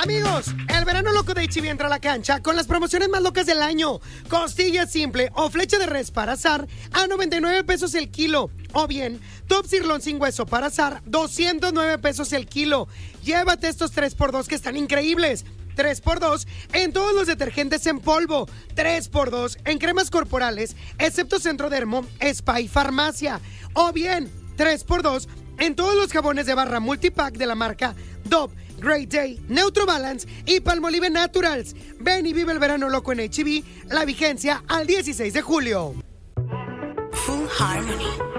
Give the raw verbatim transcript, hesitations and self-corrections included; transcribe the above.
Amigos, el verano loco de H E B entra a la cancha con las promociones más locas del año. Costilla simple o flecha de res para asar a noventa y nueve pesos el kilo. O bien, top sirloin sin hueso para asar, doscientos nueve pesos el kilo. Llévate estos tres por dos que están increíbles. tres por dos en todos los detergentes en polvo. tres por dos en cremas corporales, excepto Centrodermo, Spa y Farmacia. O bien, tres por dos en todos los jabones de barra multipack de la marca Dove, Great Day, Neutro Balance y Palmolive Naturals. Ven y vive el verano loco en H E B, la vigencia al dieciséis de julio. Full Harmony.